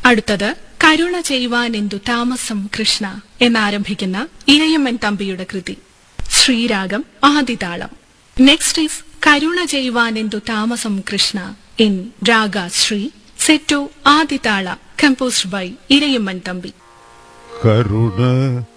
അടുത്തത് കരുണ ചെയ്യുവാൻ എന്തു താമസം കൃഷ്ണ എന്നാരംഭിക്കുന്ന ഇരയമ്മൻ തമ്പിയുടെ കൃതി. ശ്രീരാഗം ആദിതാളം. നെക്സ്റ്റ് ഈസ് കരുണ ചെയ്യുവാൻ എന്തു താമസം Krishna in raga Shri SETO Adi tala, composed by Irayimman Thampi. Karuna